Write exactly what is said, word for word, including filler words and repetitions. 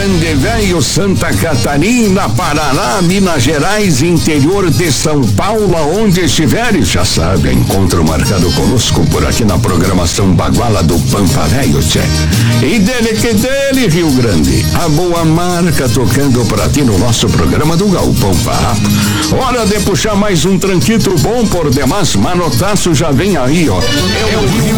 Grande Velho, Santa Catarina, Paraná, Minas Gerais, interior de São Paulo, onde estiveres, já sabe, encontro marcado conosco por aqui na programação Baguala do Pampa Velho, tchê. E dele que dele, Rio Grande, a boa marca tocando pra ti no nosso programa do Galpão Farrapo. Hora de puxar mais um tranquito bom por demais, manotaço já vem aí, ó. É o Rio